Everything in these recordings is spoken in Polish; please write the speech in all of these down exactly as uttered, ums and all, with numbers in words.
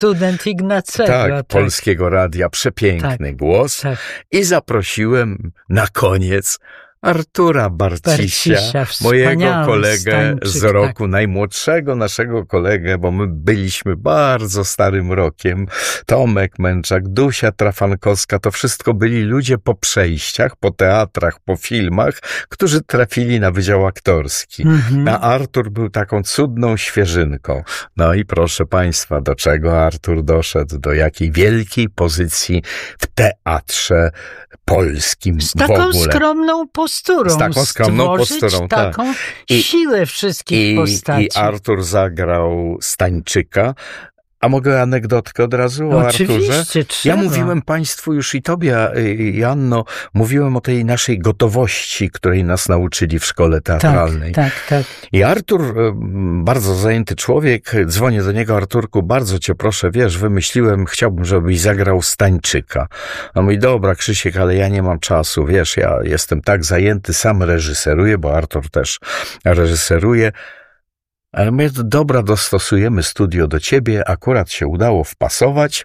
student Ignacego. Tak, tak, Polskiego Radia, przepiękny tak, głos. tak. I zaprosiłem na koniec Artura Barcisia, Barcisia, mojego kolegę Stańczyk, z roku, tak. najmłodszego naszego kolegę, bo my byliśmy bardzo starym rokiem. Tomek Męczak, Dusia Trafankowska, to wszystko byli ludzie po przejściach, po teatrach, po filmach, którzy trafili na Wydział Aktorski. Mhm. A Artur był taką cudną świeżynką. No i proszę państwa, do czego Artur doszedł? Do jakiej wielkiej pozycji w teatrze polskim Z w taką ogóle. skromną posturą. Z taką skromną posturą, taką tak. I, siłę wszystkich i, postaci. I Artur zagrał Stańczyka. A mogę anegdotkę od razu o Oczywiście, Arturze? trzeba. Ja mówiłem państwu już i tobie, Janno, mówiłem o tej naszej gotowości, której nas nauczyli w szkole teatralnej. Tak, tak, tak. I Artur, bardzo zajęty człowiek, dzwonię do niego: Arturku, bardzo cię proszę, wiesz, wymyśliłem, chciałbym, żebyś zagrał Stańczyka. A mówi: dobra, Krzysiek, ale ja nie mam czasu, wiesz, ja jestem tak zajęty, sam reżyseruję, bo Artur też reżyseruje. Ale my, dobra, dostosujemy studio do ciebie, akurat się udało wpasować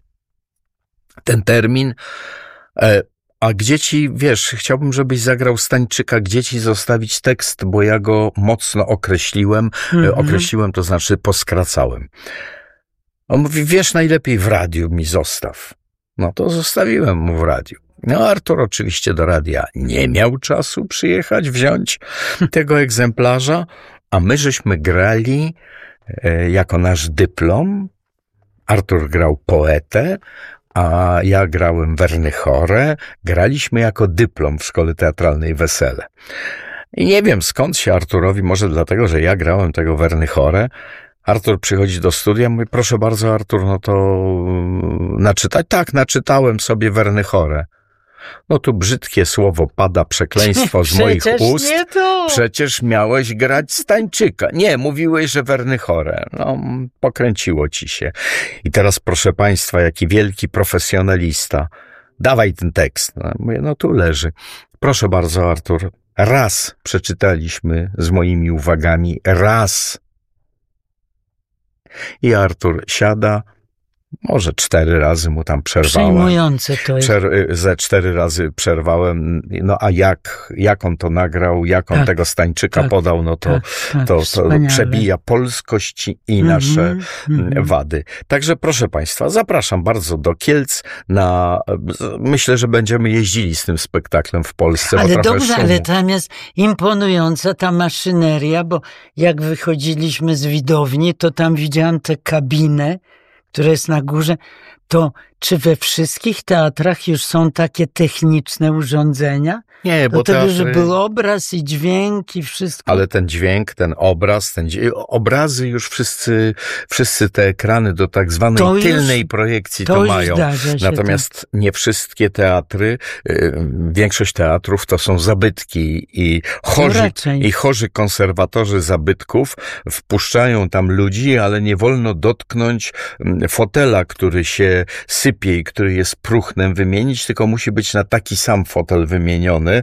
ten termin. E, a gdzie ci, wiesz, chciałbym, żebyś zagrał Stańczyka, gdzie ci zostawić tekst, bo ja go mocno określiłem. Mm-hmm. E, określiłem, to znaczy poskracałem. On mówi: wiesz, najlepiej w radiu mi zostaw. No to zostawiłem mu w radiu. No, Artur oczywiście do radia nie miał czasu przyjechać, wziąć tego egzemplarza, a my żeśmy grali e, jako nasz dyplom. Artur grał poetę, a ja grałem Wernychorę. Graliśmy jako dyplom w Szkole Teatralnej Wesele. I nie wiem, skąd się Arturowi, może dlatego, że ja grałem tego Wernychorę. Artur przychodzi do studia, mówi: proszę bardzo, Artur, no to naczytać? Tak, naczytałem sobie Wernychorę. No tu brzydkie słowo pada, przekleństwo z moich ust. Nie to. Przecież miałeś grać Stańczyka. Nie, mówiłeś, że Wernychorę. No, pokręciło ci się. I teraz, proszę państwa, jaki wielki profesjonalista. Dawaj ten tekst. No, mówię: no tu leży. Proszę bardzo, Artur. Raz przeczytaliśmy z moimi uwagami. Raz. I Artur siada. Może cztery razy mu tam przerwałem. Przejmujące to jest. Przer- ze cztery razy przerwałem. No a jak, jak on to nagrał, jak on tak, tego Stańczyka tak, podał, no to, tak, tak, to, to przebija polskość i nasze mm-hmm. wady. Także proszę państwa, zapraszam bardzo do Kielc na, myślę, że będziemy jeździli z tym spektaklem w Polsce. Ale dobrze, szumu. ale tam jest imponująca ta maszyneria, bo jak wychodziliśmy z widowni, to tam widziałam tę kabinę, która jest na górze. To czy we wszystkich teatrach już są takie techniczne urządzenia? Nie, bo to teatry... że był obraz i dźwięk i wszystko. Ale ten dźwięk, ten obraz, ten dźwięk, obrazy już wszyscy, wszyscy te ekrany do tak zwanej to tylnej już, projekcji to, to mają. Natomiast to. nie wszystkie teatry, większość teatrów to są zabytki i chorzy, i chorzy konserwatorzy zabytków wpuszczają tam ludzi, ale nie wolno dotknąć fotela, który się sypie i który jest próchnem, wymienić, tylko musi być na taki sam fotel wymieniony.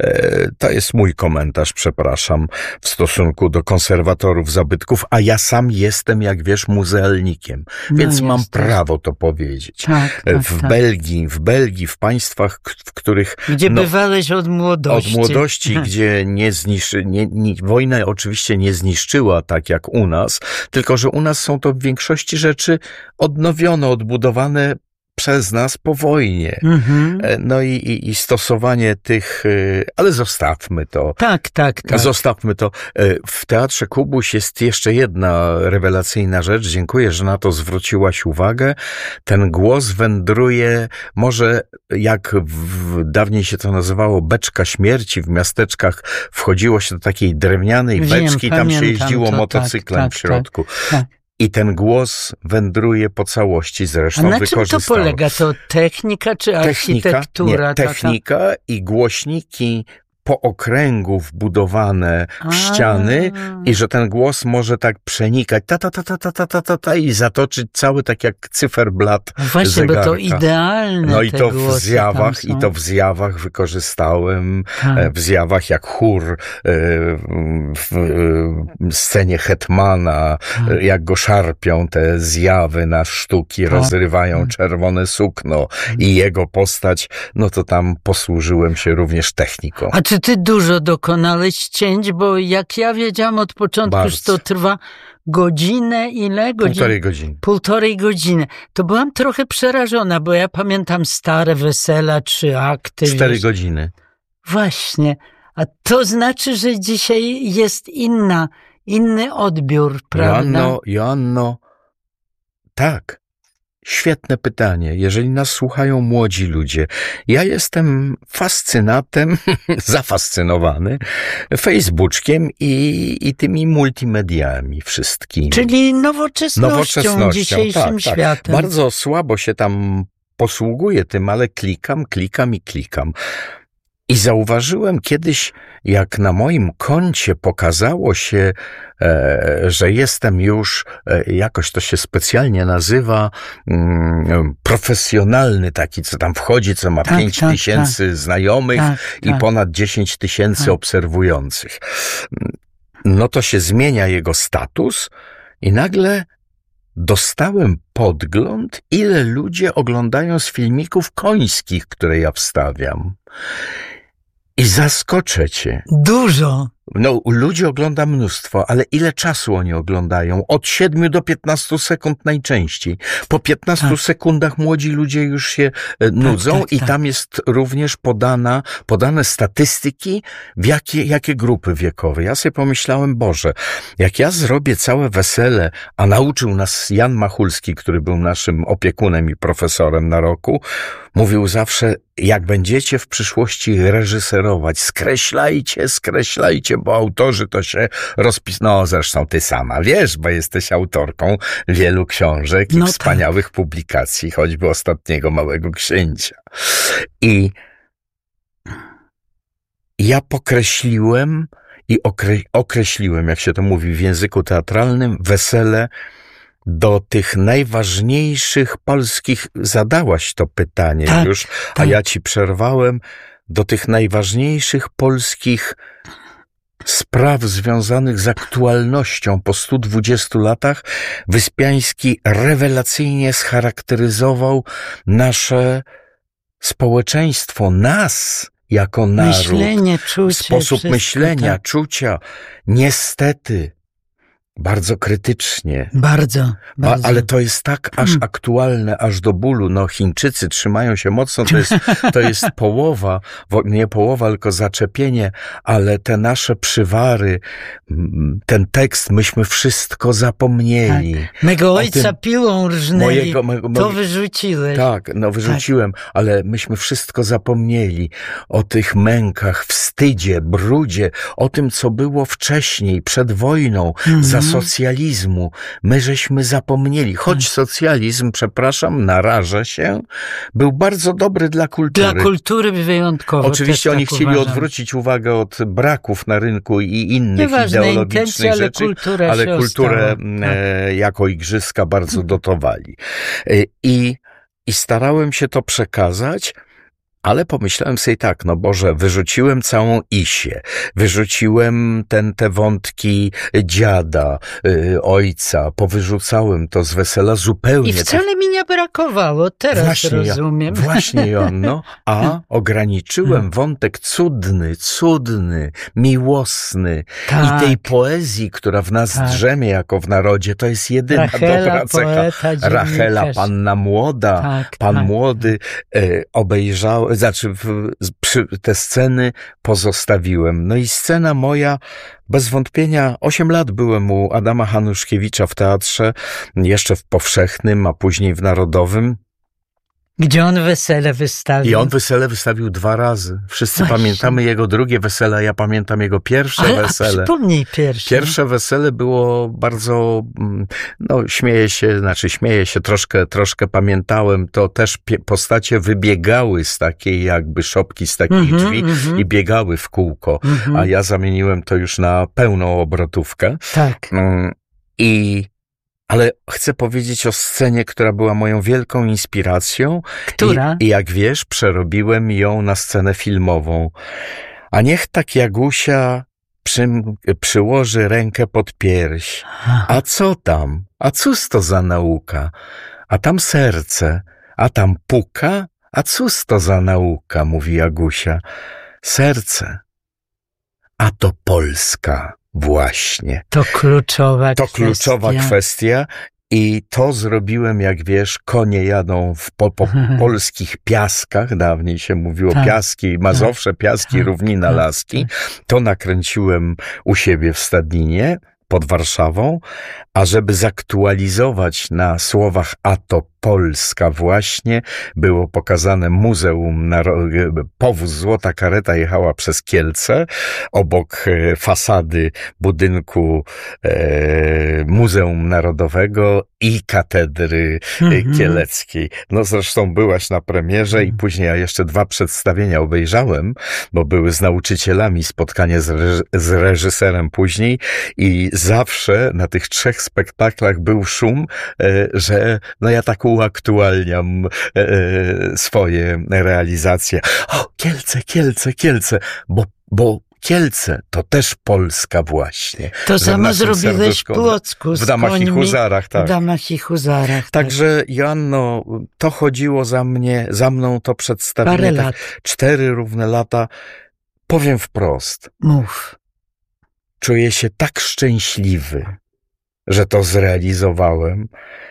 To jest mój komentarz, przepraszam, w stosunku do konserwatorów zabytków, a ja sam jestem, jak wiesz, muzealnikiem, no więc mam jesteś. prawo to powiedzieć. Tak, tak, w tak. Belgii, w Belgii, w państwach, w których... Gdzie no, bywałeś od młodości. Od młodości, gdzie nie zniszczy, nie, nie, wojna oczywiście nie zniszczyła tak jak u nas, tylko że u nas są to w większości rzeczy odnowione, odbudowane przez nas po wojnie. Mm-hmm. No i, i, i stosowanie tych, ale zostawmy to. Tak, tak, tak. Zostawmy to. W Teatrze Kubuś jest jeszcze jedna rewelacyjna rzecz. Dziękuję, że na to zwróciłaś uwagę. Ten głos wędruje, może jak w, dawniej się to nazywało beczka śmierci, w miasteczkach wchodziło się do takiej drewnianej Wiem, beczki, tam się jeździło to, motocyklem tak, w środku. Tak, tak. I ten głos wędruje po całości, zresztą wykorzystał. A na czym to polega? To technika czy architektura? Technika, nie, technika i głośniki po okręgu wbudowane w A. ściany i że ten głos może tak przenikać ta, ta, ta, ta, ta, ta, ta, ta, ta i zatoczyć cały tak jak cyferblat Właśnie, zegarka. bo to idealne No i te to w głosy zjawach, tam są. i to w zjawach wykorzystałem, Tak. w zjawach jak chór w scenie Hetmana, Tak. jak go szarpią te zjawy na sztuki, Tak. rozrywają Tak. czerwone sukno i jego postać, no to tam posłużyłem się również techniką. A czy ty dużo dokonałeś cięć? Bo jak ja wiedziałam od początku, Bardzo. że to trwa godzinę, ile? Godzin... Półtorej godziny. Półtorej godziny. To byłam trochę przerażona, bo ja pamiętam stare wesela, trzy akty. Cztery wiesz. godziny. Właśnie. A to znaczy, że dzisiaj jest inna, inny odbiór, prawda? Joanno, Joanno, tak. Świetne pytanie. Jeżeli nas słuchają młodzi ludzie, ja jestem fascynatem, zafascynowany Facebookiem i, i tymi multimediami wszystkimi. Czyli nowoczesnością, Nowoczesnością, dzisiejszym tak, tak. światem. Bardzo słabo się tam posługuję tym, ale klikam, klikam i klikam. I zauważyłem kiedyś, jak na moim koncie pokazało się, e, że jestem już, e, jakoś to się specjalnie nazywa, mm, profesjonalny taki, co tam wchodzi, co ma Tak, pięć tak, tysięcy tak. znajomych Tak, i tak. ponad dziesięć tysięcy Tak. obserwujących. No to się zmienia jego status i nagle dostałem podgląd, ile ludzie oglądają z filmików końskich, które ja wstawiam. I zaskoczę cię. Dużo. No, ludzi ogląda mnóstwo, ale ile czasu oni oglądają? Od siedmiu do piętnastu sekund najczęściej. Po piętnastu Tak. sekundach młodzi ludzie już się e, nudzą tak, i tak. tam jest również podana, podane statystyki, w jakie, jakie grupy wiekowe. Ja sobie pomyślałem, Boże, jak ja zrobię całe wesele, a nauczył nas Jan Machulski, który był naszym opiekunem i profesorem na roku, mówił zawsze, jak będziecie w przyszłości reżyserować, skreślajcie, skreślajcie, bo autorzy to się rozpis... No zresztą ty sama wiesz, bo jesteś autorką wielu książek i No wspaniałych publikacji, choćby Ostatniego Małego Księcia. I ja pokreśliłem i okre- określiłem, jak się to mówi w języku teatralnym, wesele do tych najważniejszych polskich, zadałaś to pytanie Tak, już, a tak. ja ci przerwałem, do tych najważniejszych polskich spraw związanych z aktualnością po stu dwudziestu latach. Wyspiański rewelacyjnie scharakteryzował nasze społeczeństwo, nas jako naród. Myślenie, czucie. Sposób wszystko, myślenia, tak. czucia. Niestety, bardzo krytycznie. Bardzo, Ba, bardzo. ale to jest tak aż Hmm. aktualne, aż do bólu. No, Chińczycy trzymają się mocno, to jest, to jest połowa, wo- nie połowa, tylko zaczepienie, ale te nasze przywary, mm, ten tekst, myśmy wszystko zapomnieli. Tak. Mego O ojca tym- piłą rżnęli, Mojego, mojego, to mojego, wyrzuciłeś. tak, no wyrzuciłem, ale myśmy wszystko zapomnieli. O tych mękach, wstydzie, brudzie, o tym, co było wcześniej, przed wojną, Mhm. za socjalizmu. My żeśmy zapomnieli. Choć socjalizm, przepraszam, naraża się, był bardzo dobry dla kultury. Dla kultury wyjątkowo. Oczywiście też oni tak chcieli uważam. odwrócić uwagę od braków na rynku i innych Nieważne ideologicznych intencje, ale rzeczy, kultura ale się kulturę ostała. Tak. e, jako igrzyska bardzo dotowali. E, I, I starałem się to przekazać, ale pomyślałem sobie tak, no Boże, wyrzuciłem całą Isię, wyrzuciłem ten, te wątki dziada, y, ojca, powyrzucałem to z wesela zupełnie. I wcale mi nie brakowało, teraz Właśnie, rozumiem. Ja, właśnie, Joanno, a ograniczyłem wątek cudny, cudny, miłosny Tak. i tej poezji, która w nas Tak. drzemie jako w narodzie, to jest jedyna Rachela, dobra cecha. poeta, Rachela, dziennikarz. panna młoda, Tak, pan tak. młody, e, obejrzałem, znaczy w, z- przy, te sceny pozostawiłem. No i scena moja, bez wątpienia, osiem lat byłem u Adama Hanuszkiewicza w teatrze, jeszcze w Powszechnym, a później w Narodowym. Gdzie on wesele wystawił. I on wesele wystawił dwa razy. Wszyscy Właśnie. pamiętamy jego drugie wesele, a ja pamiętam jego pierwsze Ale, wesele. A przypomnij pierwsze. Pierwsze wesele było bardzo, no śmieję się, znaczy śmieję się, troszkę, troszkę pamiętałem, to też postacie wybiegały z takiej jakby szopki, z takich mm-hmm, drzwi mm-hmm. i biegały w kółko, mm-hmm. a ja zamieniłem to już na pełną obrotówkę. Tak. I Ale chcę powiedzieć o scenie, która była moją wielką inspiracją. Która? I, i jak wiesz, przerobiłem ją na scenę filmową. A niech tak Jagusia przy, przyłoży rękę pod pierś. A co tam? A cóż to za nauka? A tam serce. A tam puka? A cóż to za nauka? Mówi Jagusia. Serce. A to Polska. Właśnie. To kluczowa to kwestia. To kluczowa kwestia i to zrobiłem, jak wiesz, konie jadą w po, po polskich piaskach, dawniej się mówiło tak, piaski, Mazowsze, piaski, tak, równina, tak, laski. Tak. To nakręciłem u siebie w Stadninie pod Warszawą, a żeby zaktualizować na słowach a to Polska właśnie, było pokazane Muzeum, Naro- powóz Złota Kareta jechała przez Kielce, obok fasady budynku e, Muzeum Narodowego i Katedry mm-hmm. Kieleckiej. No zresztą byłaś na premierze i później ja jeszcze dwa przedstawienia obejrzałem, bo były z nauczycielami, spotkanie z, reż- z reżyserem później i zawsze na tych trzech spektaklach był szum, e, że no ja tak uaktualniam e, swoje realizacje. O, Kielce, Kielce, Kielce, bo, bo Kielce to też Polska właśnie. To samo zrobiłeś w Płocku. W Damach i Huzarach, tak. W Damach i Huzarach. Także tak. Joanno, to chodziło za mnie, za mną to przedstawienie. Parę tak, lat. Cztery równe lata. Powiem wprost. Mów. Czuję się tak szczęśliwy, że to zrealizowałem.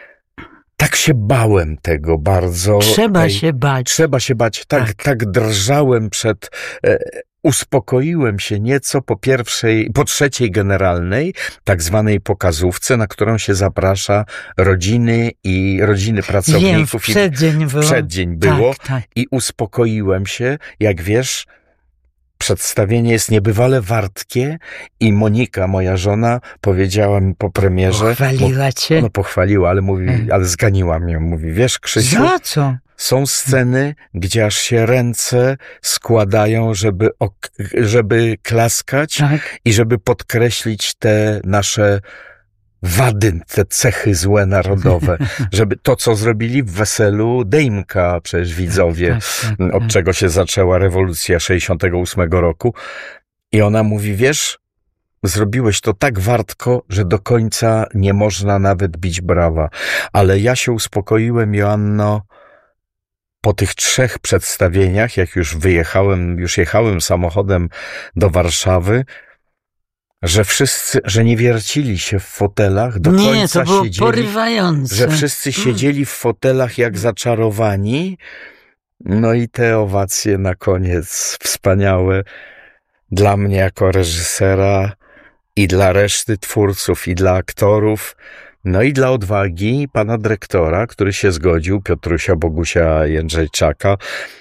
Tak się bałem tego bardzo. Trzeba Ej, się bać. Trzeba się bać. Tak, tak. tak drżałem przed... E, uspokoiłem się nieco po pierwszej, po trzeciej generalnej, tak zwanej pokazówce, na którą się zaprasza rodziny i rodziny pracowników. Wiem, w przeddzień było. W przeddzień było. Tak, tak. I uspokoiłem się. Jak wiesz, przedstawienie jest niebywale wartkie i Monika, moja żona, powiedziała mi po premierze... Pochwaliła cię? No pochwaliła, ale mówi, hmm. ale zganiła mnie. Mówi, wiesz, Krzysiu... Za co? Są sceny, gdzie aż się ręce składają, żeby, ok- żeby klaskać tak. i żeby podkreślić te nasze wady, te cechy złe narodowe. Żeby to, co zrobili w weselu Dejmka, przecież widzowie, tak, tak, tak, od tak. czego się zaczęła rewolucja sześćdziesiątego ósmego roku. I ona mówi, wiesz, zrobiłeś to tak wartko, że do końca nie można nawet bić brawa. Ale ja się uspokoiłem, Joanno, po tych trzech przedstawieniach, jak już wyjechałem, już jechałem samochodem do Warszawy, że wszyscy, że nie wiercili się w fotelach, do nie, końca to było siedzieli, porywające. że wszyscy siedzieli w fotelach jak zaczarowani. No i te owacje na koniec wspaniałe dla mnie jako reżysera i dla reszty twórców i dla aktorów. No i dla odwagi pana dyrektora, który się zgodził, Piotrusia Bogusia Jędrzejczaka.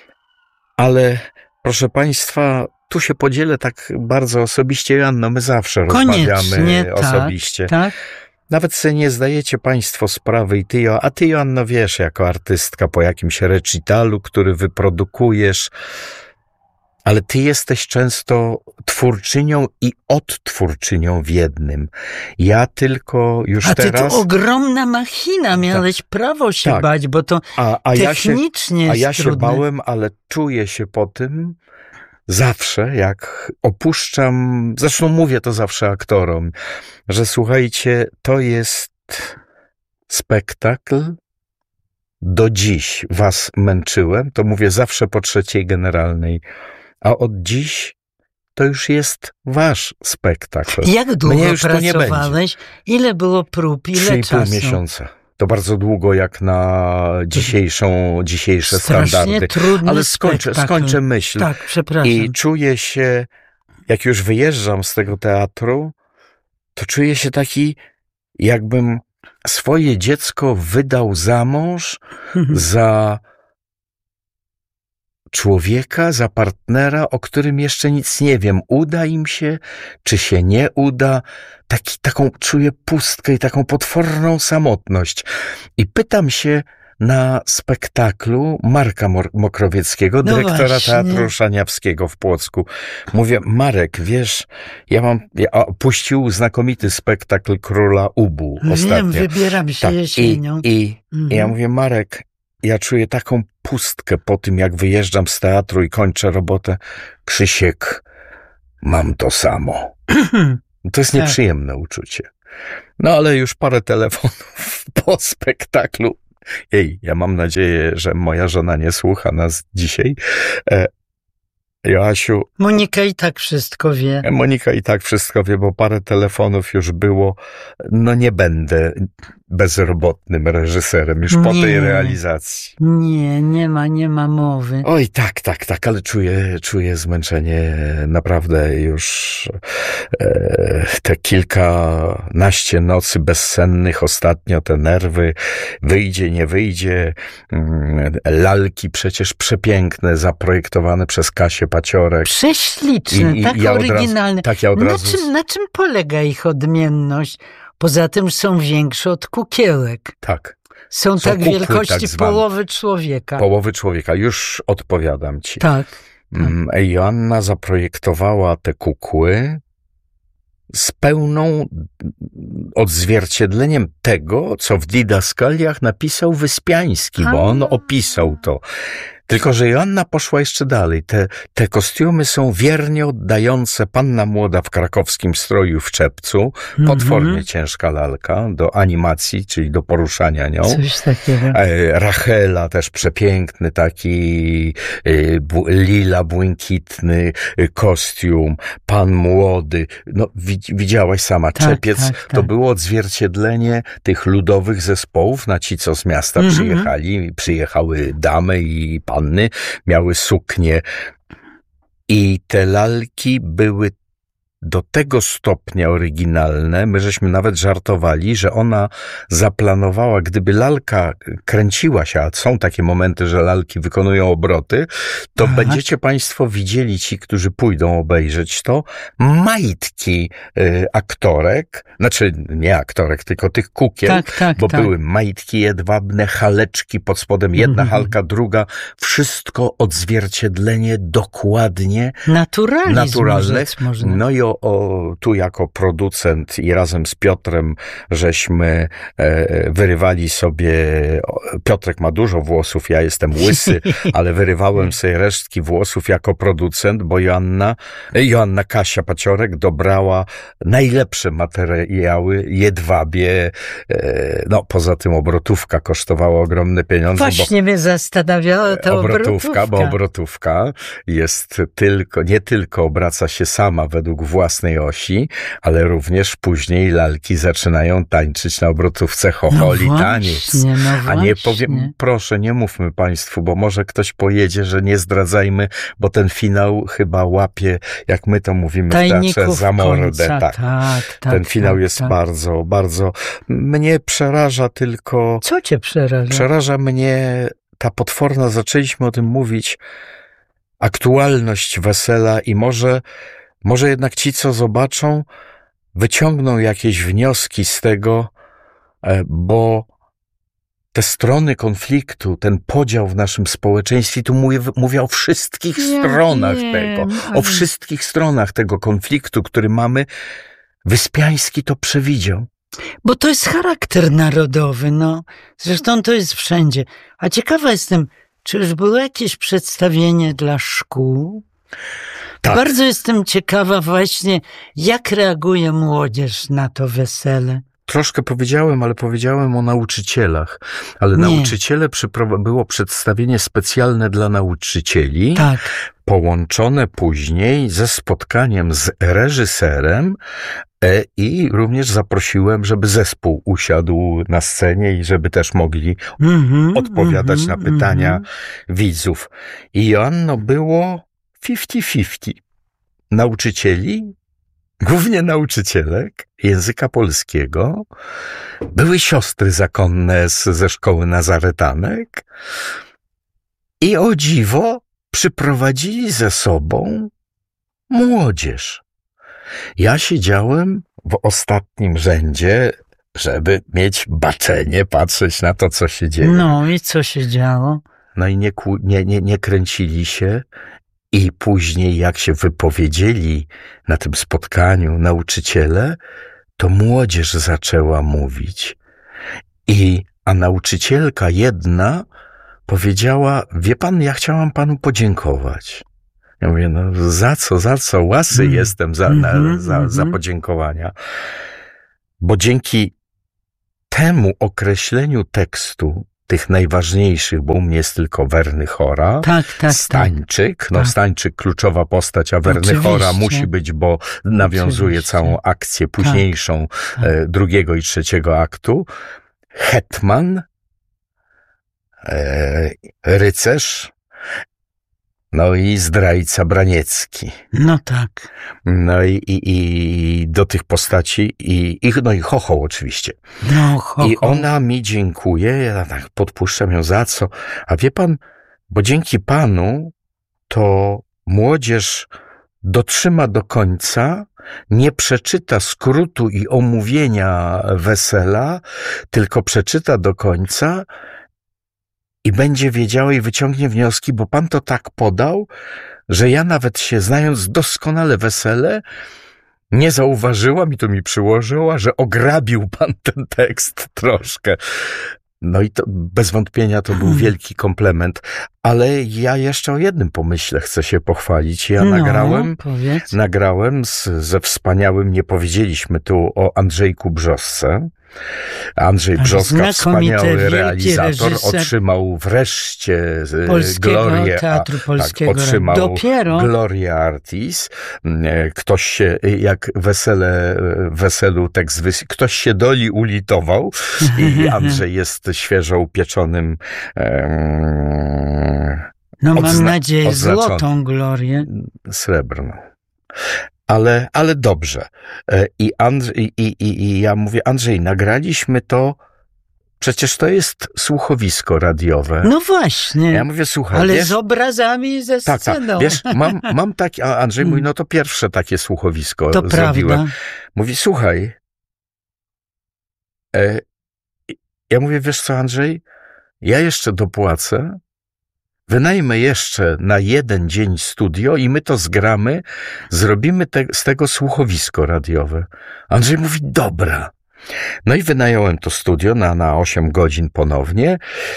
Ale proszę państwa, tu się podzielę tak bardzo osobiście, Joanno, my zawsze Koniecznie, rozmawiamy tak, osobiście. Tak. Nawet sobie nie zdajecie państwo sprawy i ty, a ty, Joanno, wiesz, jako artystka po jakimś recitalu, który wyprodukujesz, ale ty jesteś często twórczynią i odtwórczynią w jednym. Ja tylko już a ty teraz... to ogromna machina, miałeś tak, prawo się tak. bać, bo to a, a technicznie ja się, jest A ja się trudne. bałem, ale czuję się po tym zawsze, jak opuszczam... Zresztą mówię to zawsze aktorom, że słuchajcie, to jest spektakl. Do dziś was męczyłem, to mówię zawsze po trzeciej generalnej. A od dziś to już jest wasz spektakl. Jak długo Mnie już pracowałeś? Ile było prób? Ile Trzy i czasu? pół miesiąca. To bardzo długo jak na dzisiejszą, dzisiejsze Strasznie standardy. trudny Ale skończę, spektakl. skończę myśl. Tak, przepraszam. I czuję się, jak już wyjeżdżam z tego teatru, to czuję się taki, jakbym swoje dziecko wydał za mąż za człowieka, za partnera, o którym jeszcze nic nie wiem. Uda im się, czy się nie uda. Taki, taką czuję pustkę i taką potworną samotność. I pytam się na spektaklu Marka Mokrowieckiego, No dyrektora właśnie. Teatru Szaniawskiego w Płocku. Mówię, Marek, wiesz, ja mam, ja, o, puścił znakomity spektakl Króla Ubu ostatnio. Wiem, wybieram się Tak, jesienią. I, i, Mhm. i ja mówię, Marek, ja czuję taką pustkę po tym, jak wyjeżdżam z teatru i kończę robotę. Krzysiek, mam to samo. To jest Tak. nieprzyjemne uczucie. No ale już parę telefonów po spektaklu. Ej, ja mam nadzieję, że moja żona nie słucha nas dzisiaj. E, Joasiu, Monika i tak wszystko wie. Monika i tak wszystko wie, bo parę telefonów już było. No nie będę bezrobotnym reżyserem już po Nie. tej realizacji. Nie, nie ma, nie ma mowy. Oj, tak, tak, tak, ale czuję, czuję zmęczenie naprawdę już e, te kilkanaście nocy bezsennych, ostatnio te nerwy, wyjdzie, nie wyjdzie, mm, lalki przecież przepiękne, zaprojektowane przez Kasię Paciorek. Prześliczne, I- i tak ja od razu- oryginalne. tak, ja od na, razu- czym, na czym polega ich odmienność? Poza tym są większe od kukiełek. Tak, Są, Są tak kukły wielkości tak zwane. połowy człowieka. połowy człowieka, już odpowiadam ci. Tak. Mm, Joanna zaprojektowała te kukły z pełną odzwierciedleniem tego, co w Didaskaliach napisał Wyspiański, bo on opisał to. Tylko że Joanna poszła jeszcze dalej. Te, te kostiumy są wiernie oddające Panna Młoda w krakowskim stroju w czepcu. Potwornie Mhm. ciężka lalka do animacji, czyli do poruszania nią. Coś takiego. E, Rachela też przepiękny taki e, bu, lila, błękitny e, kostium, Pan Młody. No widz- widziałaś sama, Tak, Czepiec tak, to tak. było odzwierciedlenie tych ludowych zespołów, na ci co z miasta Mhm. przyjechali, przyjechały damy i panny, miały suknie i te lalki były do tego stopnia oryginalne, my żeśmy nawet żartowali, że ona zaplanowała, gdyby lalka kręciła się, a są takie momenty, że lalki wykonują obroty, to Tak. będziecie państwo widzieli, ci, którzy pójdą obejrzeć to, majtki y, aktorek, znaczy nie aktorek, tylko tych kukieł, Tak, tak, bo tak. były majtki jedwabne, haleczki pod spodem, jedna Mhm. halka, druga, wszystko odzwierciedlenie dokładnie Naturalizm. naturalne. rzec można. No i o, o, tu jako producent i razem z Piotrem żeśmy e, wyrywali sobie, o, Piotrek ma dużo włosów, ja jestem łysy, ale wyrywałem sobie resztki włosów jako producent, bo Joanna, e, Joanna Kasia Paciorek dobrała najlepsze materiały, jedwabie, e, no poza tym obrotówka kosztowała ogromne pieniądze, bo Właśnie mnie zastanawiała ta obrotówka. obrotówka, bo obrotówka jest tylko, nie tylko obraca się sama według własnej osi, ale również później lalki zaczynają tańczyć na obrotówce chocholi no taniec. właśnie, no A nie właśnie. powiem, proszę, nie mówmy państwu, bo może ktoś pojedzie, że nie zdradzajmy, bo ten finał chyba łapie, jak my to mówimy w teatrze, Tajników za mordę. końca, Tak. tak, tak. Ten finał tak, jest tak. bardzo, bardzo, mnie przeraża tylko Co cię przeraża? Przeraża mnie ta potworna, zaczęliśmy o tym mówić, aktualność wesela i może, może jednak ci, co zobaczą, wyciągną jakieś wnioski z tego, e, bo te strony konfliktu, ten podział w naszym społeczeństwie, tu mówię, mówię o wszystkich Ja stronach wiem, tego, ale- o wszystkich stronach tego konfliktu, który mamy. Wyspiański to przewidział. Bo to jest charakter narodowy, no. Zresztą to jest wszędzie. A ciekawa jestem, czy już było jakieś przedstawienie dla szkół? Tak. Bardzo jestem ciekawa właśnie, jak reaguje młodzież na to wesele. Troszkę powiedziałem, ale powiedziałem o nauczycielach. Ale Nie. nauczyciele, przypro- było przedstawienie specjalne dla nauczycieli, Tak. połączone później ze spotkaniem z reżyserem e, i również zaprosiłem, żeby zespół usiadł na scenie i żeby też mogli Mhm, odpowiadać mhm, na pytania mhm. widzów. I Joanno, było pięćdziesiąt pięćdziesiąt. Nauczycieli, głównie nauczycielek języka polskiego, były siostry zakonne z, ze szkoły Nazaretanek i o dziwo przyprowadzili ze sobą młodzież. Ja siedziałem w ostatnim rzędzie, żeby mieć baczenie, patrzeć na to, co się dzieje. No i co się działo? No i nie, nie, nie, nie kręcili się. I później, jak się wypowiedzieli na tym spotkaniu nauczyciele, to młodzież zaczęła mówić. I, a nauczycielka jedna powiedziała, wie pan, ja chciałam panu podziękować. Ja mówię, no za co, za co? Łasy mm. jestem za, na, mm-hmm, za, mm-hmm. za podziękowania. Bo dzięki temu określeniu tekstu, tych najważniejszych, bo u mnie jest tylko Werny Chora, tak, tak, Stańczyk, tak. no tak. Stańczyk kluczowa postać, a Werny Oczywiście. Chora musi być, bo nawiązuje Oczywiście. całą akcję późniejszą tak, tak. drugiego i trzeciego aktu. Hetman, e, rycerz, no i zdrajca Braniecki. No tak. No i, i, i do tych postaci, i, i, no i Chochoł oczywiście. No, Chochoł. I ona mi dziękuje, ja tak podpuszczam ją za co. A wie pan, bo dzięki panu to młodzież dotrzyma do końca, nie przeczyta skrótu i omówienia wesela, tylko przeczyta do końca i będzie wiedziała i wyciągnie wnioski, bo pan to tak podał, że ja nawet się, znając doskonale wesele, nie zauważyłam i to mi przyłożyła, że ograbił pan ten tekst troszkę. No i to bez wątpienia to był wielki komplement. Ale ja jeszcze o jednym pomyśle chcę się pochwalić. Ja no, nagrałem, powiedz. nagrałem z, ze wspaniałym, nie powiedzieliśmy tu o Andrzejku Brzosce. Andrzej Brzoska, wspaniały realizator, reżyser otrzymał wreszcie Polskiego glorię, Teatru Polskiego. Tak, otrzymał Dopiero Gloria Artis. Ktoś się, jak wesele, weselu tekst, wys... ktoś się doli ulitował i Andrzej jest świeżo upieczonym um, no mam odzna- nadzieję oznaczony. Złotą Glorię. Srebrną. Ale, ale dobrze. I, Andrzej, i, i, I ja mówię, Andrzej, nagraliśmy to, przecież to jest słuchowisko radiowe. No właśnie. Ja mówię, słuchaj, ale wiesz, z obrazami i ze tak, sceną. tak, wiesz, mam, mam taki, a Andrzej mówi, no to pierwsze takie słuchowisko to zrobiłem. Prawda. Mówi, słuchaj, e, ja mówię, wiesz co, Andrzej, ja jeszcze dopłacę, wynajmę jeszcze na jeden dzień studio i my to zgramy, zrobimy te, z tego słuchowisko radiowe. Andrzej mówi, dobra. No i wynająłem to studio na, na osiem godzin ponownie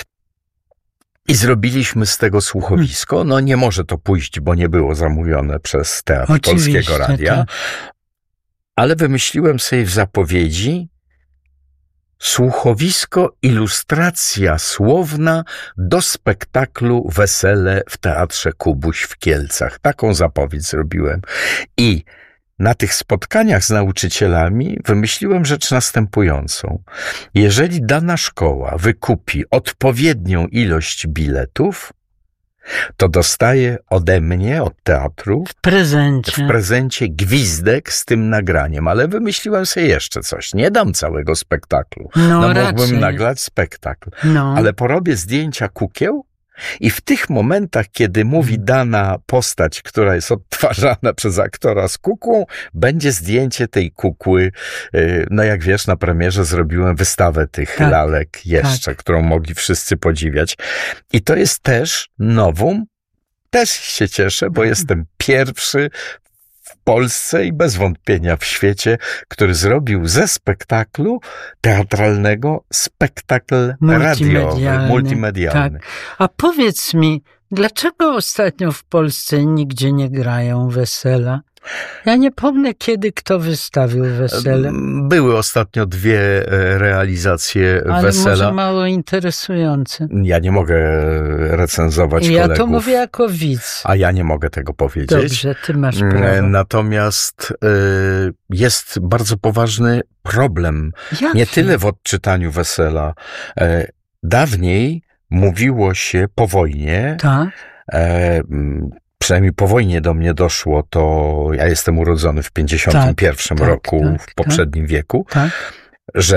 i zrobiliśmy z tego słuchowisko. No nie może to pójść, bo nie było zamówione przez Teatr Oczywiście, Polskiego Radia. tak. Ale wymyśliłem sobie w zapowiedzi słuchowisko, ilustracja słowna do spektaklu Wesele w Teatrze Kubuś w Kielcach. Taką zapowiedź zrobiłem. I na tych spotkaniach z nauczycielami wymyśliłem rzecz następującą. Jeżeli dana szkoła wykupi odpowiednią ilość biletów, to dostaje ode mnie, od teatru, w prezencie. w prezencie gwizdek z tym nagraniem. Ale wymyśliłem sobie jeszcze coś. Nie dam całego spektaklu. No, no raczej. mógłbym nagrać spektakl. No. Ale porobię zdjęcia kukieł i w tych momentach, kiedy mówi dana postać, która jest odtwarzana przez aktora z kukłą, będzie zdjęcie tej kukły. No jak wiesz, na premierze zrobiłem wystawę tych tak, lalek jeszcze, tak. którą mogli wszyscy podziwiać. I to jest też nowum. Też się cieszę, bo jestem pierwszy w Polsce i bez wątpienia w świecie, który zrobił ze spektaklu teatralnego spektakl radiowy, multimedialny. Tak. A powiedz mi, dlaczego ostatnio w Polsce nigdzie nie grają wesela? Ja nie pomnę, kiedy kto wystawił wesele. Były ostatnio dwie realizacje ale wesela. Ale może mało interesujące. Ja nie mogę recenzować ja kolegów. to mówię jako widz. A ja nie mogę tego powiedzieć. Dobrze, ty masz prawo. Natomiast y, jest bardzo poważny problem. Jaki? Nie tyle w odczytaniu wesela. Y, dawniej mówiło się po wojnie, tak? y, przynajmniej po wojnie do mnie doszło, to ja jestem urodzony w pięćdziesiątym pierwszym tak, roku, tak, w poprzednim tak, wieku, tak. że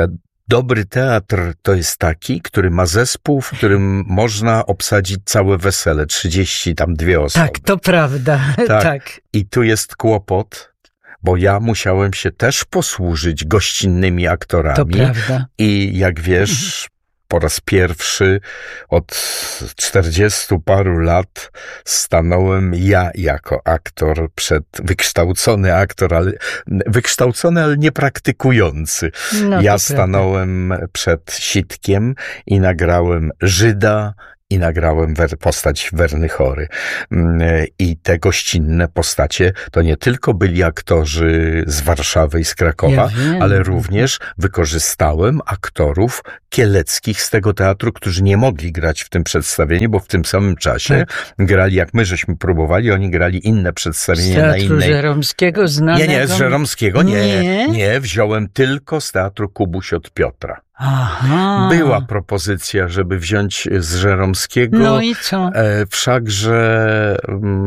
Dobry teatr to jest taki, który ma zespół, w którym można obsadzić całe wesele, trzydzieści tam dwie osoby. Tak, to prawda. Tak. tak. I tu jest kłopot, bo ja musiałem się też posłużyć gościnnymi aktorami. To prawda. I jak wiesz, po raz pierwszy od czterdziestu paru lat stanąłem ja jako aktor przed, wykształcony aktor, ale wykształcony, ale nie praktykujący. No, ja stanąłem prawda. przed sitkiem i nagrałem Żyda, i nagrałem wer- postać Wernychory. I te gościnne postacie to nie tylko byli aktorzy z Warszawy i z Krakowa, ja ale również wykorzystałem aktorów kieleckich z tego teatru, którzy nie mogli grać w tym przedstawieniu, bo w tym samym czasie tak. grali, jak my żeśmy próbowali, oni grali inne przedstawienie z na innej... Z Żeromskiego znanego? Nie, nie, z Żeromskiego nie. Nie, nie wziąłem tylko z teatru Kubuś od Piotra. Aha. Była propozycja, żeby wziąć z Żeromskiego. No i co? E, wszakże,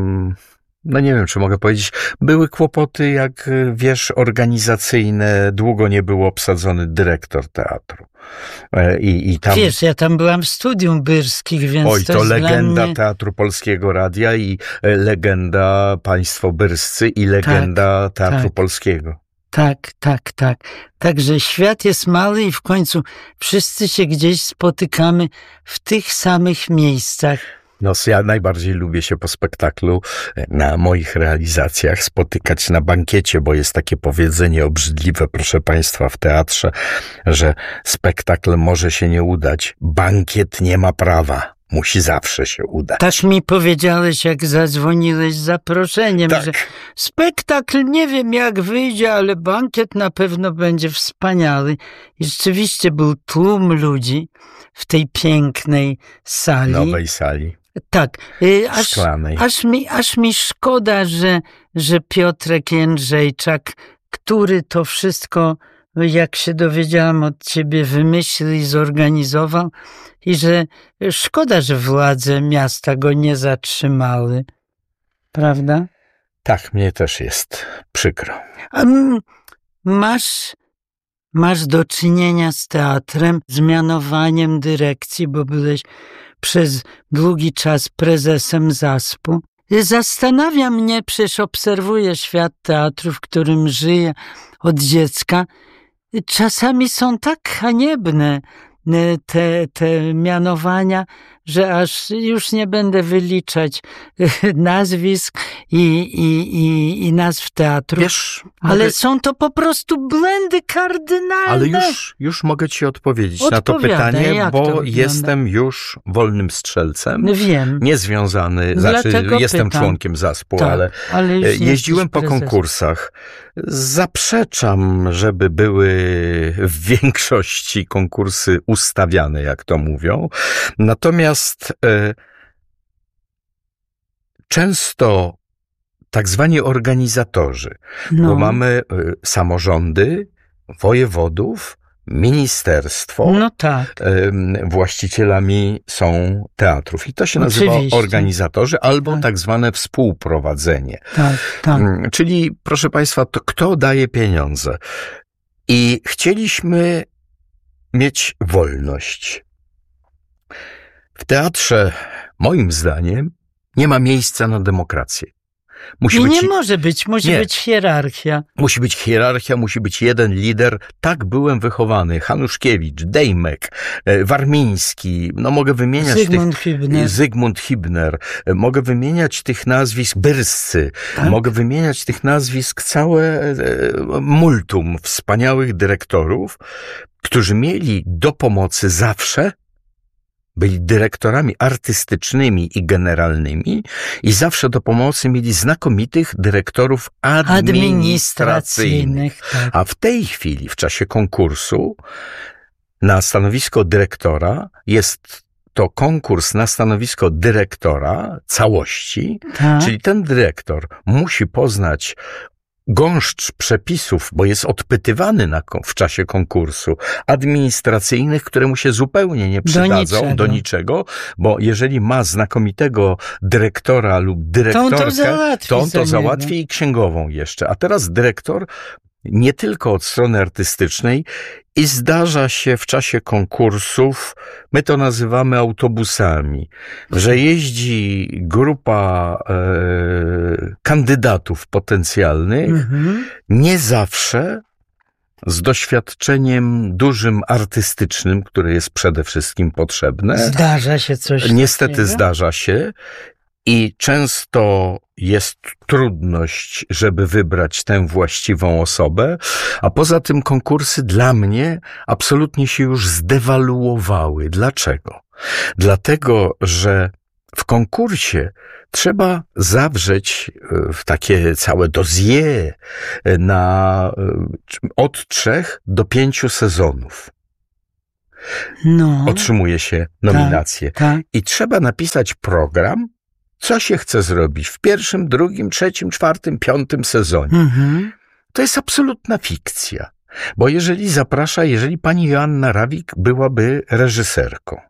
no nie wiem, czy mogę powiedzieć, były kłopoty, jak wiesz, organizacyjne. Długo nie był obsadzony dyrektor teatru. E, i, i tam... Wiesz, ja tam byłam w studium Byrskich, więc Oj, to, to legenda mnie... Teatru Polskiego Radia i legenda Państwo Byrscy i legenda tak, Teatru tak. Polskiego. Tak, tak, tak. Także świat jest mały i w końcu wszyscy się gdzieś spotykamy w tych samych miejscach. No, ja najbardziej lubię się po spektaklu na moich realizacjach spotykać na bankiecie, bo jest takie powiedzenie obrzydliwe, proszę Państwa, w teatrze, że spektakl może się nie udać, bankiet nie ma prawa. Musi zawsze się udać. Tak mi powiedziałeś, jak zadzwoniłeś z zaproszeniem, tak. że spektakl nie wiem jak wyjdzie, ale bankiet na pewno będzie wspaniały. I rzeczywiście był tłum ludzi w tej pięknej sali. Nowej sali. Tak. Aż, Szklanej. Aż mi, aż mi szkoda, że, że Piotrek Jędrzejczak, który to wszystko, jak się dowiedziałam od ciebie, wymyślił i zorganizował, i że szkoda, że władze miasta go nie zatrzymały. Prawda? Tak, mnie też jest przykro. A masz, masz do czynienia z teatrem, z mianowaniem dyrekcji, bo byłeś przez długi czas prezesem zaspu. Zastanawia mnie, przecież obserwuję świat teatru, w którym żyję od dziecka. Czasami są tak haniebne te, te mianowania, że aż już nie będę wyliczać nazwisk i, i, i, i nazw teatru. Wiesz, ale mogę... są to po prostu błędy kardynalne. Ale już, już mogę ci odpowiedzieć Odpowiadaj, na to pytanie, bo jestem wygląda? już wolnym strzelcem. Wiem. Niezwiązany, Dlatego znaczy jestem pytam. członkiem zaspu, tak, ale, ale jeździłem po konkursach. Zaprzeczam, żeby były w większości konkursy ustawiane, jak to mówią. Natomiast e, często tak zwani organizatorzy, no. bo mamy e, samorządy, wojewodów, ministerstwo, no tak. e, właścicielami są teatrów. I to się nazywa Oczywiście. organizatorzy albo tak. tak zwane współprowadzenie. Tak, tak. Czyli, proszę Państwa, to kto daje pieniądze? I chcieliśmy mieć wolność. W teatrze, moim zdaniem, nie ma miejsca na demokrację. Musi I być... nie może być, musi nie. być hierarchia. Musi być hierarchia, musi być jeden lider. Tak byłem wychowany. Hanuszkiewicz, Dejmek, Warmiński, no mogę wymieniać Zygmunt tych... Hibner. Zygmunt Hibner. Mogę wymieniać tych nazwisk, Byrscy. Tak? Mogę wymieniać tych nazwisk całe multum wspaniałych dyrektorów, którzy mieli do pomocy zawsze, byli dyrektorami artystycznymi i generalnymi i zawsze do pomocy mieli znakomitych dyrektorów administracyjnych. Tak. A w tej chwili, w czasie konkursu, na stanowisko dyrektora jest to konkurs na stanowisko dyrektora całości, tak. czyli ten dyrektor musi poznać gąszcz przepisów, bo jest odpytywany na, w czasie konkursu, administracyjnych, które mu się zupełnie nie przydadzą do niczego, do niczego bo jeżeli ma znakomitego dyrektora lub dyrektorkę, to on to załatwi, to on to za załatwi i księgową jeszcze. A teraz dyrektor nie tylko od strony artystycznej i zdarza się w czasie konkursów, my to nazywamy autobusami, że jeździ grupa e, kandydatów potencjalnych, mhm. nie zawsze z doświadczeniem dużym artystycznym, które jest przede wszystkim potrzebne. Zdarza się coś Niestety takiego? Zdarza się. I często jest trudność, żeby wybrać tę właściwą osobę, a poza tym konkursy dla mnie absolutnie się już zdewaluowały. Dlaczego? Dlatego, że w konkursie trzeba zawrzeć w takie całe dossier na od trzech do pięciu sezonów. No, Otrzymuje się nominację. Tak, tak. I trzeba napisać program, co się chce zrobić w pierwszym, drugim, trzecim, czwartym, piątym sezonie. Mhm. To jest absolutna fikcja. Bo jeżeli zaprasza, jeżeli pani Joanna Rawik byłaby reżyserką,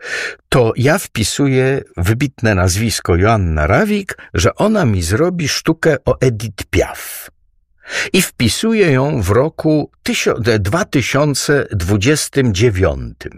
to ja wpisuję wybitne nazwisko Joanna Rawik, że ona mi zrobi sztukę o Edith Piaf. I wpisuję ją w roku dwa tysiące dwudziestym dziewiątym.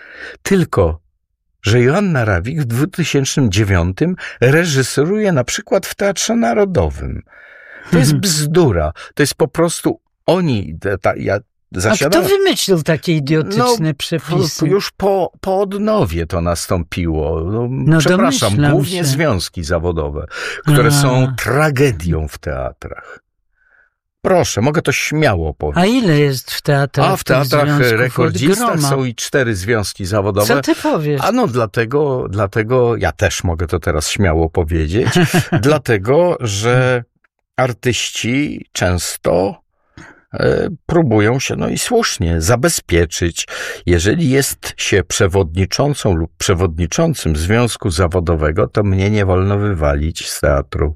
Tylko że Joanna Rawik w dwa tysiące dziewiątym reżyseruje na przykład w Teatrze Narodowym. To jest bzdura. To jest po prostu oni... Ta, ja zasiadam... A kto wymyślił takie idiotyczne no, przepisy? Już po, po odnowie to nastąpiło. No, no przepraszam, głównie się. związki zawodowe, które A. są tragedią w teatrach. Proszę, mogę to śmiało powiedzieć. A ile jest w teatrach? A w teatrach rekordzistach są i cztery związki zawodowe. Co ty powiesz? A no dlatego, dlatego ja też mogę to teraz śmiało powiedzieć, dlatego, że artyści często e, próbują się, no i słusznie, zabezpieczyć. Jeżeli jest się przewodniczącą lub przewodniczącym związku zawodowego, to mnie nie wolno wywalić z teatru.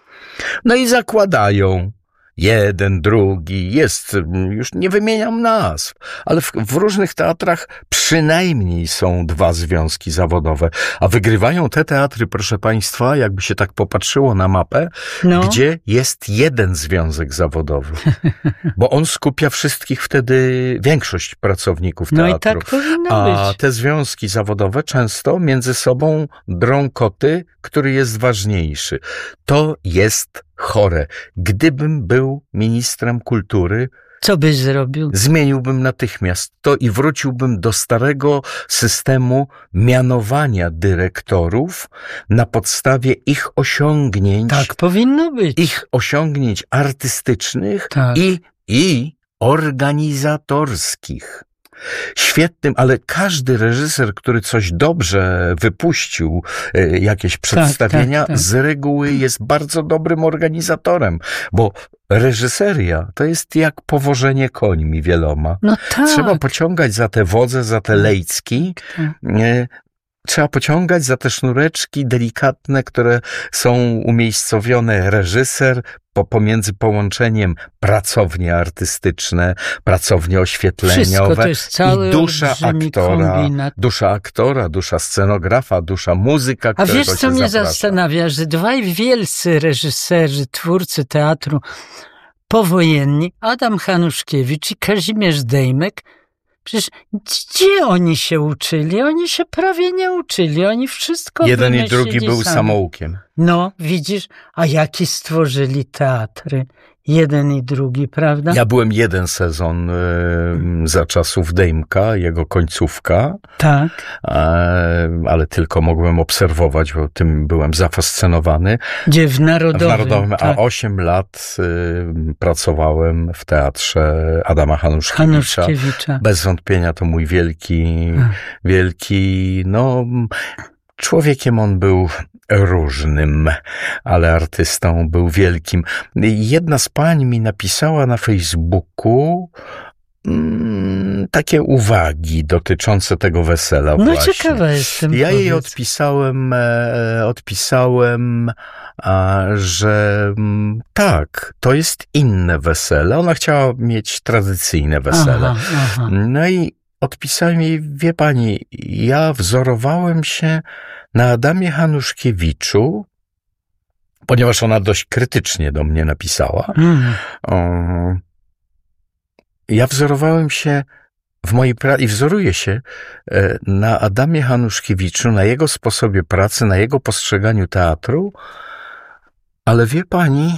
No i zakładają. Jeden, drugi, jest, już nie wymieniam nazw, ale w, w różnych teatrach przynajmniej są dwa związki zawodowe, a wygrywają te teatry, proszę państwa, jakby się tak popatrzyło na mapę, no. gdzie jest jeden związek zawodowy, bo on skupia wszystkich wtedy, większość pracowników teatru. No i tak powinno być. A te związki zawodowe często między sobą drą koty, który jest ważniejszy. To jest chore. Gdybym był ministrem kultury, co byś zrobił? Zmieniłbym natychmiast to i wróciłbym do starego systemu mianowania dyrektorów na podstawie ich osiągnięć. Tak powinno być. Ich osiągnięć artystycznych tak. i, i organizatorskich. Świetnym, ale każdy reżyser, który coś dobrze wypuścił, jakieś przedstawienia, tak, tak, tak. z reguły jest bardzo dobrym organizatorem, bo reżyseria to jest jak powożenie końmi wieloma. No tak. Trzeba pociągać za te wodze, za te lejcki, tak. Trzeba pociągać za te sznureczki delikatne, które są umiejscowione reżyser po, pomiędzy połączeniem pracownie artystyczne, pracownie oświetleniowe to jest cały i dusza aktora, kombinat. dusza aktora, dusza scenografa, dusza muzyka, A wiesz, co mnie zaprasza. zastanawia, że dwaj wielcy reżyserzy, twórcy teatru powojenni, Adam Hanuszkiewicz i Kazimierz Dejmek, przecież gdzie oni się uczyli? Oni się prawie nie uczyli. Oni wszystko Jeden i drugi był sami. samoukiem. No, widzisz, a jaki stworzyli teatry? Jeden i drugi, prawda? Ja byłem jeden sezon y, za czasów Dejmka, jego końcówka. Tak. Y, ale tylko mogłem obserwować, bo tym byłem zafascynowany. Gdzie w Narodowym. W Narodowym, tak. A osiem lat y, pracowałem w teatrze Adama Hanuszkiewicza. Hanuszkiewicza. Bez wątpienia to mój wielki, hmm. wielki, no... Człowiekiem on był różnym, ale artystą był wielkim. Jedna z pań mi napisała na Facebooku mm, takie uwagi dotyczące tego wesela no właśnie. Ciekawa jestem. Ja powiedz. jej odpisałem, e, odpisałem, a, że m, tak, to jest inne wesele. Ona chciała mieć tradycyjne wesele. Aha, aha. No i odpisałem jej, wie pani, ja wzorowałem się na Adamie Hanuszkiewiczu, ponieważ ona dość krytycznie do mnie napisała. Mm. O, ja wzorowałem się w mojej pracy i wzoruję się na Adamie Hanuszkiewiczu, na jego sposobie pracy, na jego postrzeganiu teatru, ale wie pani,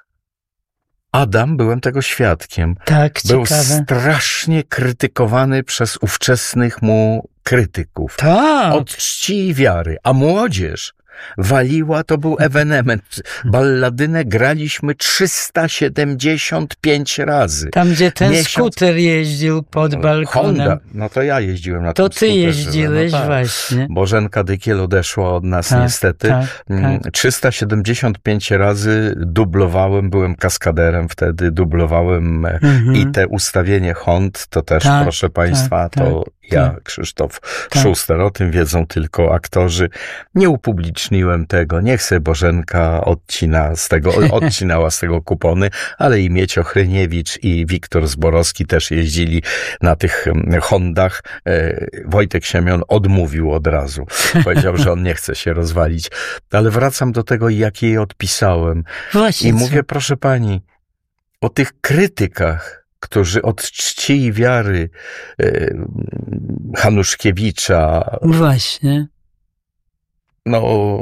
Adam, byłem tego świadkiem, Tak, był ciekawe. strasznie krytykowany przez ówczesnych mu krytyków. Tak. Od czci i wiary, a młodzież waliła, to był ewenement. Balladynę graliśmy trzysta siedemdziesiąt pięć razy. Tam, gdzie ten Miesiąc... skuter jeździł pod balkonem. Honda. No to ja jeździłem na to tym ty skuterze. jeździłeś no tak. właśnie. Bożenka Dykiel odeszła od nas tak, niestety. Tak, tak. trzysta siedemdziesiąt pięć razy dublowałem, byłem kaskaderem wtedy, dublowałem mhm. i te ustawienie Hond, to też, tak, proszę państwa, tak, to tak, ja, tak. Krzysztof tak. Szuster, o tym wiedzą tylko aktorzy. Nie upubliczniłem tego, niech se Bożenka odcina z tego, odcinała z tego kupony, ale i Miecio Hryniewicz i Wiktor Zborowski też jeździli na tych Hondach. Wojtek Siemion odmówił od razu. Powiedział, że on nie chce się rozwalić. Ale wracam do tego, jak jej odpisałem. Właśnie I mówię, proszę pani, o tych krytykach, którzy od czci i wiary e, Hanuszkiewicza... Właśnie. No,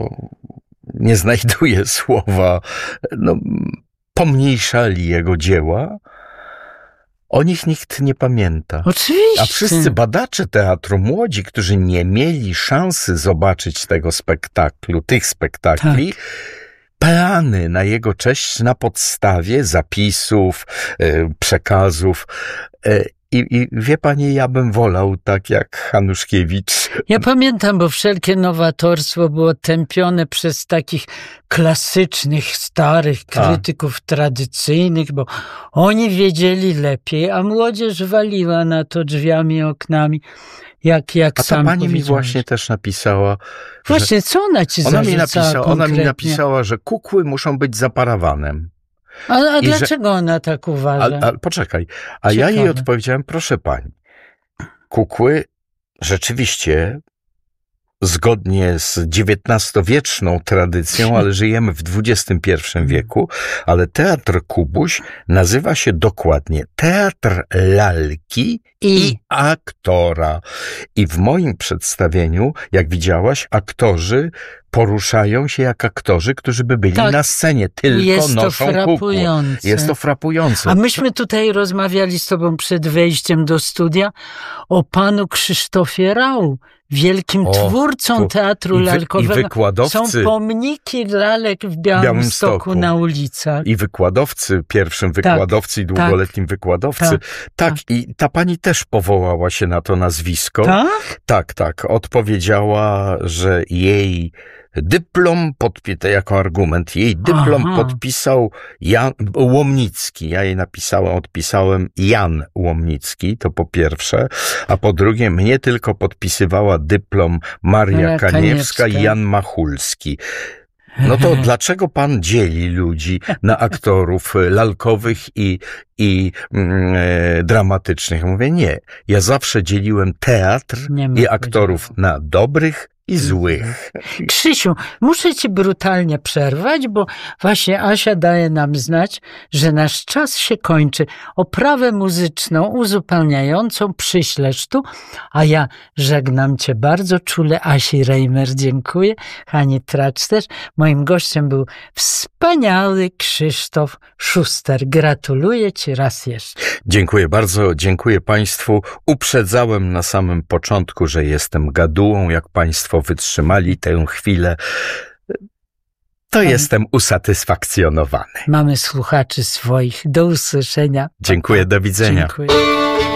nie znajduję słowa, no, pomniejszali jego dzieła. O nich nikt nie pamięta. Oczywiście. A wszyscy badacze teatru, młodzi, którzy nie mieli szansy zobaczyć tego spektaklu, tych spektakli, tak. Peany na jego cześć na podstawie zapisów, przekazów. I, I wie pani, ja bym wolał tak jak Hanuszkiewicz. Ja pamiętam, bo wszelkie nowatorstwo było tępione przez takich klasycznych, starych krytyków a. tradycyjnych, bo oni wiedzieli lepiej, a młodzież waliła na to drzwiami, oknami. Jak, jak a ta sam pani mi właśnie też napisała. Właśnie, co ona ci ona mi zarzucała napisała, Ona mi napisała, że kukły muszą być za parawanem. A, a dlaczego że, ona tak uważa? A, a, poczekaj, a Ciekawe. ja jej odpowiedziałem, proszę pani, kukły rzeczywiście zgodnie z dziewiętnastowieczną tradycją, ale żyjemy w dwudziestym pierwszym wieku, ale Teatr Kubuś nazywa się dokładnie Teatr Lalki i, i aktora. I w moim przedstawieniu, jak widziałaś, aktorzy poruszają się jak aktorzy, którzy by byli tak, na scenie, tylko jest noszą to frapujące. kukłę. Jest to frapujące. A myśmy tutaj rozmawiali z tobą przed wejściem do studia o panu Krzysztofie Rau, wielkim o, twórcą to, teatru i wy, lalkowego. I wykładowcy. Są pomniki lalek w Białymstoku na ulicach. I wykładowcy, pierwszym wykładowcy tak, i długoletnim tak, wykładowcy. Tak, tak, tak, i ta pani też powołała się na to nazwisko. Tak? Tak, tak. Odpowiedziała, że jej dyplom, podpi- jako argument, jej dyplom Aha. podpisał Jan Łomnicki. Ja jej napisałem, odpisałem Jan Łomnicki, to po pierwsze, a po drugie mnie tylko podpisywała dyplom Maria Kaniewska, Kaniewska i Jan Machulski. No to dlaczego pan dzieli ludzi na aktorów lalkowych i, i e, dramatycznych? Mówię, nie. Ja zawsze dzieliłem teatr i aktorów na dobrych i złych. Krzysiu, muszę ci brutalnie przerwać, bo właśnie Asia daje nam znać, że nasz czas się kończy. Oprawę muzyczną uzupełniającą przyślesz tu, a ja żegnam cię bardzo czule. Asi Reimer, dziękuję. Hani Tracz też. Moim gościem był wspaniały Krzysztof Szuster. Gratuluję ci raz jeszcze. Dziękuję bardzo, dziękuję państwu. Uprzedzałem na samym początku, że jestem gadułą, jak państwo wytrzymali tę chwilę, to Mamy. jestem usatysfakcjonowany. Mamy słuchaczy swoich. Do usłyszenia. Dziękuję, do widzenia. Dziękuję.